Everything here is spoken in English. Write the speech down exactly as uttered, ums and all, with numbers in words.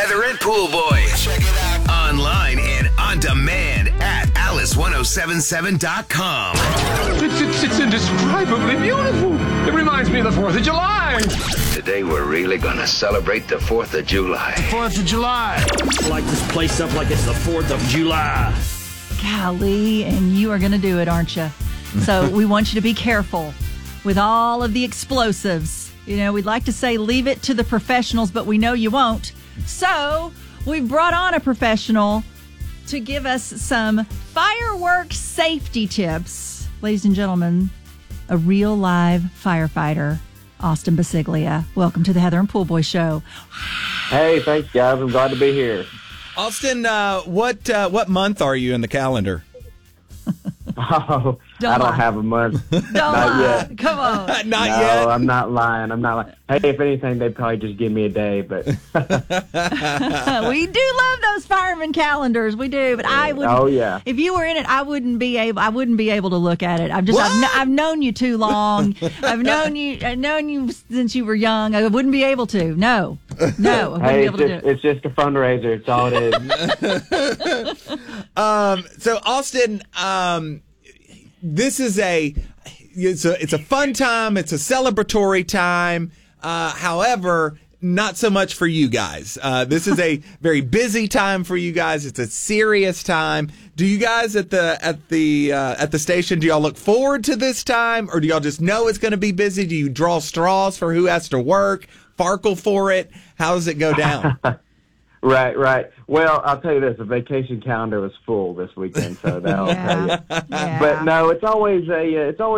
Heather and Pool Boys. Check it out. Online and on demand at alice ten seventy-seven dot com. It's, it's, it's indescribably beautiful. It reminds me of the fourth of July. Today we're really gonna celebrate the fourth of July. fourth of July. Light this place up like it's the fourth of July. Golly, and you are going to do it, aren't you? So we want you to be careful with all of the explosives. You know, we'd like to say leave it to the professionals, but we know you won't. So we've brought on a professional to give us some fireworks safety tips. Ladies and gentlemen, a real live firefighter, Austin Basiglia. Welcome to the Heather and Pool Boy Show. Hey, thanks, guys. I'm glad to be here. Austin, uh, what uh, what month are you in the calendar? Oh, Don't I don't lie. have a month. Don't Not lie. yet. Come on. Not no, yet. I'm not lying. I'm not lying. Hey, if anything, they'd probably just give me a day, but We do love those fireman calendars. We do, but I would. Oh, yeah. If you were in it, I wouldn't be able. I wouldn't be able to look at it. I've just. I've, kn- I've known you too long. I've known you. I've known you since you were young. I wouldn't be able to. No, no. I wouldn't hey, be it's able to just, do it. it's just a fundraiser. It's all it is. Um, so Austin, um, this is a it's a it's a fun time. It's a celebratory time. Uh, however, not so much for you guys. Uh, this is a very busy time for you guys. It's a serious time. Do you guys at the at the uh, at the station? Do y'all look forward to this time, or do y'all just know it's going to be busy? Do you draw straws for who has to work? Farkle for it? How does it go down? Right, right. Well, I'll tell you this: the vacation calendar was full this weekend, so that'll Yeah. tell you. Yeah. But no, it's always a uh, it's always